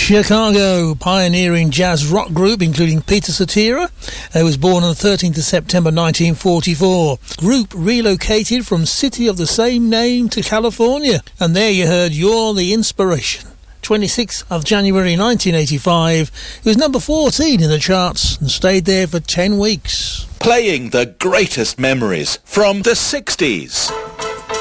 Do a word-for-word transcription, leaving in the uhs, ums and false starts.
Chicago, pioneering jazz rock group including Peter Cetera, who was born on the thirteenth of September nineteen forty-four. Group relocated from city of the same name to California, and there you heard You're the Inspiration. twenty-sixth of January nineteen eighty-five, it was number fourteen in the charts and stayed there for ten weeks. Playing the greatest memories from the sixties.